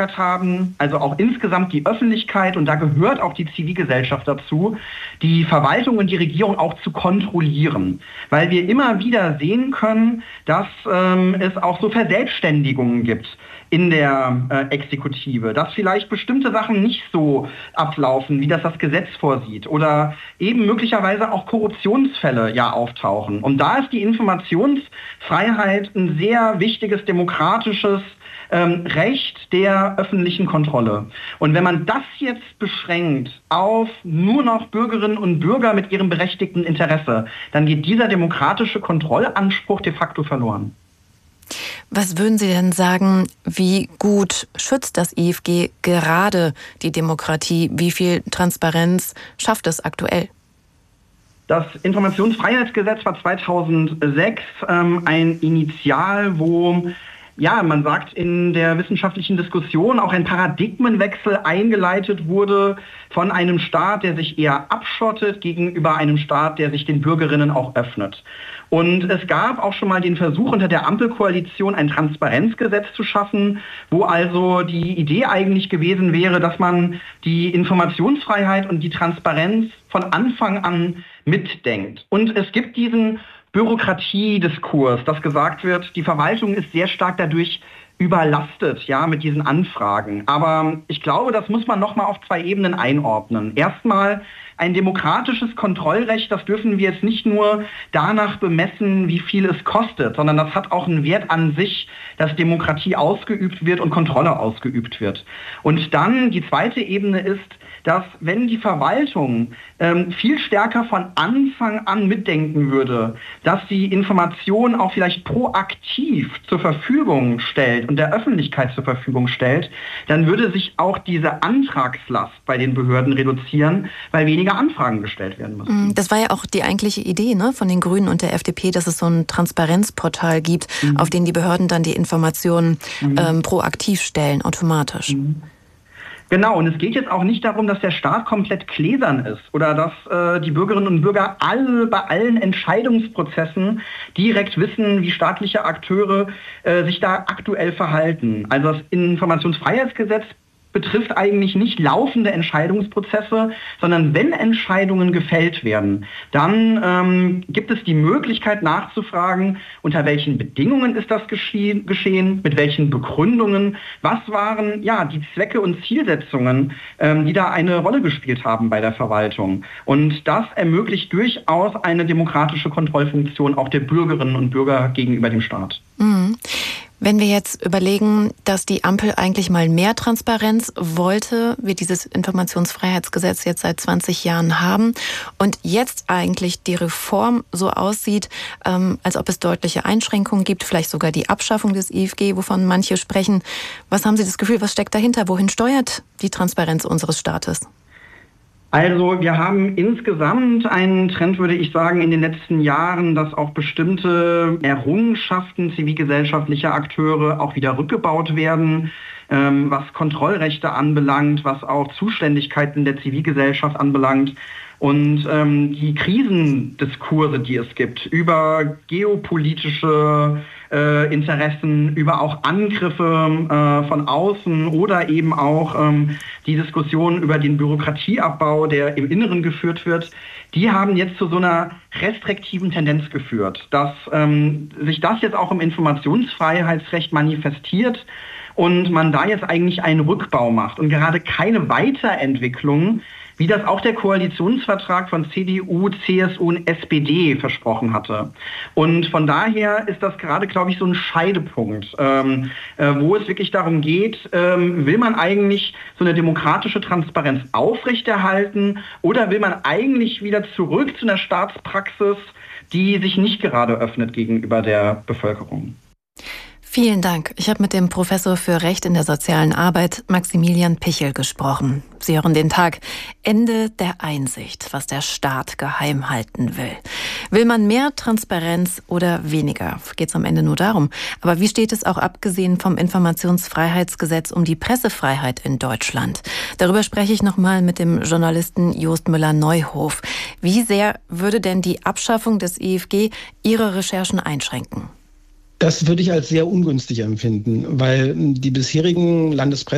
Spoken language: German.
Möglichkeit haben, also auch insgesamt die Öffentlichkeit, und da gehört auch die Zivilgesellschaft dazu, die Verwaltung und die Regierung auch zu kontrollieren. Weil wir immer wieder sehen können, dass es auch so Verselbstständigungen gibt in der Exekutive, dass vielleicht bestimmte Sachen nicht so ablaufen, wie das Gesetz vorsieht, oder eben möglicherweise auch Korruptionsfälle ja auftauchen. Und da ist die Informationsfreiheit ein sehr wichtiges demokratisches Recht der öffentlichen Kontrolle. Und wenn man das jetzt beschränkt auf nur noch Bürgerinnen und Bürger mit ihrem berechtigten Interesse, dann geht dieser demokratische Kontrollanspruch de facto verloren. Was würden Sie denn sagen, wie gut schützt das IFG gerade die Demokratie? Wie viel Transparenz schafft es aktuell? Das Informationsfreiheitsgesetz war 2006 ein Initial, wo, ja, man sagt, in der wissenschaftlichen Diskussion auch ein Paradigmenwechsel eingeleitet wurde von einem Staat, der sich eher abschottet, gegenüber einem Staat, der sich den Bürgerinnen auch öffnet. Und es gab auch schon mal den Versuch, unter der Ampelkoalition ein Transparenzgesetz zu schaffen, wo also die Idee eigentlich gewesen wäre, dass man die Informationsfreiheit und die Transparenz von Anfang an mitdenkt. Und es gibt diesen Bürokratiediskurs, dass gesagt wird, die Verwaltung ist sehr stark dadurch überlastet, ja, mit diesen Anfragen. Aber ich glaube, das muss man nochmal auf zwei Ebenen einordnen. Erstmal ein demokratisches Kontrollrecht, das dürfen wir jetzt nicht nur danach bemessen, wie viel es kostet, sondern das hat auch einen Wert an sich, dass Demokratie ausgeübt wird und Kontrolle ausgeübt wird. Und dann die zweite Ebene ist, dass wenn die Verwaltung viel stärker von Anfang an mitdenken würde, dass sie Informationen auch vielleicht proaktiv zur Verfügung stellt und der Öffentlichkeit zur Verfügung stellt, dann würde sich auch diese Antragslast bei den Behörden reduzieren, weil weniger Anfragen gestellt werden müssen. Das war ja auch die eigentliche Idee, ne, von den Grünen und der FDP, dass es so ein Transparenzportal gibt, auf den die Behörden dann die Informationen proaktiv stellen, automatisch. Genau, und es geht jetzt auch nicht darum, dass der Staat komplett gläsern ist oder dass die Bürgerinnen und Bürger bei allen Entscheidungsprozessen direkt wissen, wie staatliche Akteure sich da aktuell verhalten. Also das Informationsfreiheitsgesetz betrifft eigentlich nicht laufende Entscheidungsprozesse, sondern wenn Entscheidungen gefällt werden, dann gibt es die Möglichkeit nachzufragen, unter welchen Bedingungen ist das geschehen, mit welchen Begründungen, was waren ja die Zwecke und Zielsetzungen, die da eine Rolle gespielt haben bei der Verwaltung. Und das ermöglicht durchaus eine demokratische Kontrollfunktion auch der Bürgerinnen und Bürger gegenüber dem Staat. Wenn wir jetzt überlegen, dass die Ampel eigentlich mal mehr Transparenz wollte, wir dieses Informationsfreiheitsgesetz jetzt seit 20 Jahren haben und jetzt eigentlich die Reform so aussieht, als ob es deutliche Einschränkungen gibt, vielleicht sogar die Abschaffung des IFG, wovon manche sprechen. Was haben Sie das Gefühl, was steckt dahinter? Wohin steuert die Transparenz unseres Staates? Also wir haben insgesamt einen Trend, würde ich sagen, in den letzten Jahren, dass auch bestimmte Errungenschaften zivilgesellschaftlicher Akteure auch wieder rückgebaut werden, was Kontrollrechte anbelangt, was auch Zuständigkeiten der Zivilgesellschaft anbelangt. Und die Krisendiskurse, die es gibt, über geopolitische Interessen, über auch Angriffe von außen oder eben auch die Diskussion über den Bürokratieabbau, der im Inneren geführt wird, die haben jetzt zu so einer restriktiven Tendenz geführt, dass sich das jetzt auch im Informationsfreiheitsrecht manifestiert und man da jetzt eigentlich einen Rückbau macht und gerade keine Weiterentwicklung, wie das auch der Koalitionsvertrag von CDU, CSU und SPD versprochen hatte. Und von daher ist das gerade, glaube ich, so ein Scheidepunkt, wo es wirklich darum geht, will man eigentlich so eine demokratische Transparenz aufrechterhalten oder will man eigentlich wieder zurück zu einer Staatspraxis, die sich nicht gerade öffnet gegenüber der Bevölkerung? Vielen Dank. Ich habe mit dem Professor für Recht in der sozialen Arbeit, Maximilian Pichel, gesprochen. Sie hören den Tag Ende der Einsicht, was der Staat geheim halten will. Will man mehr Transparenz oder weniger? Geht es am Ende nur darum. Aber wie steht es auch abgesehen vom Informationsfreiheitsgesetz um die Pressefreiheit in Deutschland? Darüber spreche ich nochmal mit dem Journalisten Jost Müller-Neuhof. Wie sehr würde denn die Abschaffung des IFG Ihre Recherchen einschränken? Das würde ich als sehr ungünstig empfinden, weil die bisherigen